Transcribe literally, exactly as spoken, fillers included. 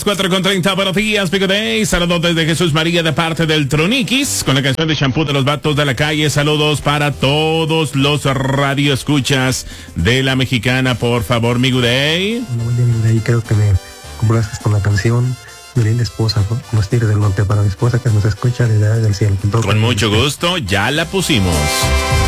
cuatro con treinta, buenos días, Pico Day. Saludos desde Jesús María de parte del Troniquis con la canción de Shampoo de los Vatos de la Calle. Saludos para todos los radioescuchas de la Mexicana, por favor, mi Day. Bueno, buen día, mi Day. Creo que me complazcas con la canción de Linda Esposa, con los Tigres del Norte, para mi esposa que nos escucha desde del cielo. Con mucho gusto, ya la pusimos.